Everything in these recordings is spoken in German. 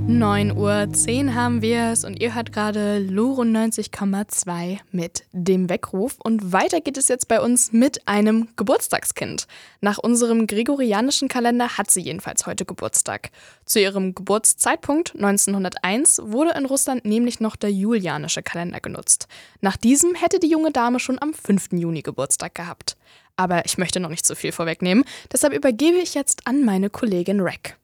9:10 Uhr haben wir es und ihr hört gerade Luru 90,2 mit dem Weckruf. Und weiter geht es jetzt bei uns mit einem Geburtstagskind. Nach unserem gregorianischen Kalender hat sie jedenfalls heute Geburtstag. Zu ihrem Geburtszeitpunkt 1901 wurde in Russland nämlich noch der julianische Kalender genutzt. Nach diesem hätte die junge Dame schon am 5. Juni Geburtstag gehabt. Aber ich möchte noch nicht zu viel vorwegnehmen, deshalb übergebe ich jetzt an meine Kollegin Rack.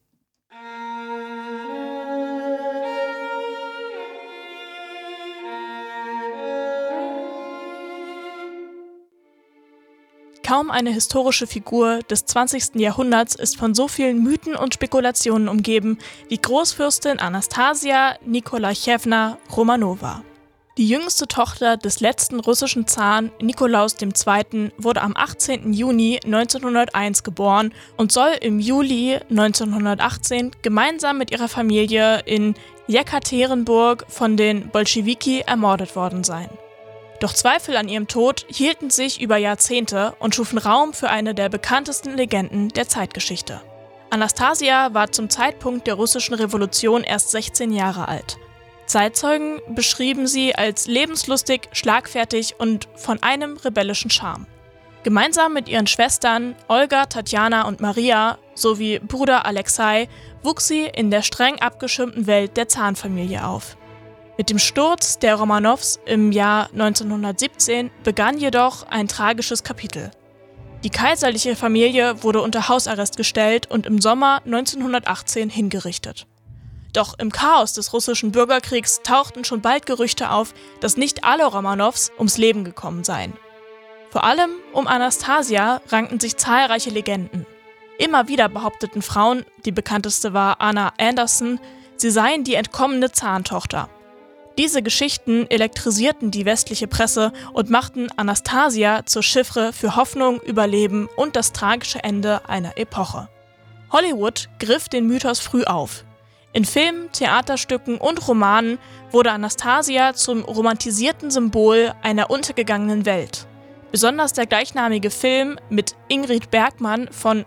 Kaum eine historische Figur des 20. Jahrhunderts ist von so vielen Mythen und Spekulationen umgeben wie Großfürstin Anastasia Nikolajewna Romanowa. Die jüngste Tochter des letzten russischen Zaren Nikolaus II. Wurde am 18. Juni 1901 geboren und soll im Juli 1918 gemeinsam mit ihrer Familie in Jekaterinburg von den Bolschewiki ermordet worden sein. Doch Zweifel an ihrem Tod hielten sich über Jahrzehnte und schufen Raum für eine der bekanntesten Legenden der Zeitgeschichte. Anastasia war zum Zeitpunkt der russischen Revolution erst 16 Jahre alt. Zeitzeugen beschrieben sie als lebenslustig, schlagfertig und von einem rebellischen Charme. Gemeinsam mit ihren Schwestern Olga, Tatjana und Maria sowie Bruder Alexei wuchs sie in der streng abgeschirmten Welt der Zarenfamilie auf. Mit dem Sturz der Romanows im Jahr 1917 begann jedoch ein tragisches Kapitel. Die kaiserliche Familie wurde unter Hausarrest gestellt und im Sommer 1918 hingerichtet. Doch im Chaos des russischen Bürgerkriegs tauchten schon bald Gerüchte auf, dass nicht alle Romanows ums Leben gekommen seien. Vor allem um Anastasia rankten sich zahlreiche Legenden. Immer wieder behaupteten Frauen, die bekannteste war Anna Anderson, sie seien die entkommene Zarentochter. Diese Geschichten elektrisierten die westliche Presse und machten Anastasia zur Chiffre für Hoffnung, Überleben und das tragische Ende einer Epoche. Hollywood griff den Mythos früh auf. In Filmen, Theaterstücken und Romanen wurde Anastasia zum romantisierten Symbol einer untergegangenen Welt. Besonders der gleichnamige Film mit Ingrid Bergman von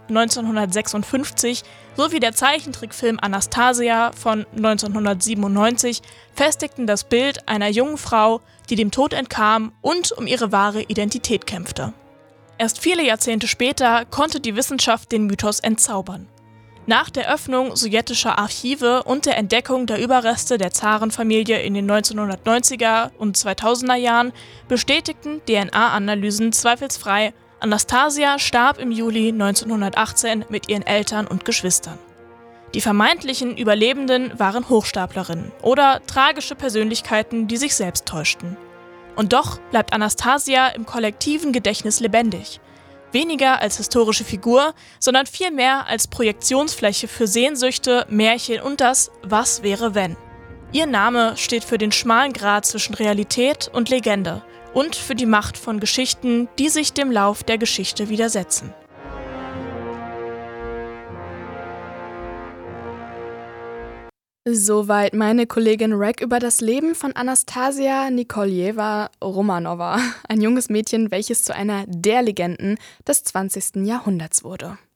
1956 sowie der Zeichentrickfilm Anastasia von 1997 festigten das Bild einer jungen Frau, die dem Tod entkam und um ihre wahre Identität kämpfte. Erst viele Jahrzehnte später konnte die Wissenschaft den Mythos entzaubern. Nach der Öffnung sowjetischer Archive und der Entdeckung der Überreste der Zarenfamilie in den 1990er und 2000er Jahren bestätigten DNA-Analysen zweifelsfrei, Anastasia starb im Juli 1918 mit ihren Eltern und Geschwistern. Die vermeintlichen Überlebenden waren Hochstaplerinnen oder tragische Persönlichkeiten, die sich selbst täuschten. Und doch bleibt Anastasia im kollektiven Gedächtnis lebendig. Weniger als historische Figur, sondern vielmehr als Projektionsfläche für Sehnsüchte, Märchen und das Was wäre wenn. Ihr Name steht für den schmalen Grat zwischen Realität und Legende und für die Macht von Geschichten, die sich dem Lauf der Geschichte widersetzen. Soweit meine Kollegin Rack über das Leben von Anastasia Nikoljewna Romanowa, ein junges Mädchen, welches zu einer der Legenden des 20. Jahrhunderts wurde.